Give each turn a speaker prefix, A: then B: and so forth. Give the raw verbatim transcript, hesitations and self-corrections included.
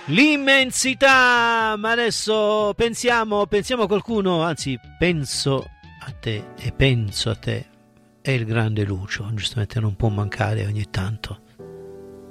A: L'immensità. Ma adesso pensiamo, pensiamo a qualcuno, anzi penso a te e penso a te. È il grande Lucio, giustamente non può mancare ogni tanto.